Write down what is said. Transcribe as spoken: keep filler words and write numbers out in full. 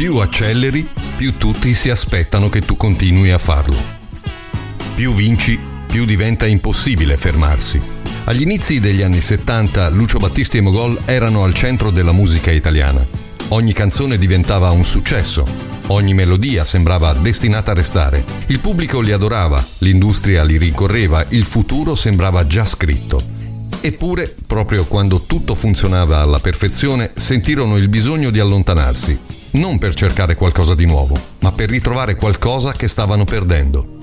Più acceleri, più tutti si aspettano che tu continui a farlo. Più vinci, più diventa impossibile fermarsi. Agli inizi degli anni settanta, Lucio Battisti e Mogol erano al centro della musica italiana. Ogni canzone diventava un successo. Ogni melodia sembrava destinata a restare. Il pubblico li adorava, l'industria li rincorreva, il futuro sembrava già scritto. Eppure, proprio quando tutto funzionava alla perfezione, sentirono il bisogno di allontanarsi, non per cercare qualcosa di nuovo, ma per ritrovare qualcosa che stavano perdendo.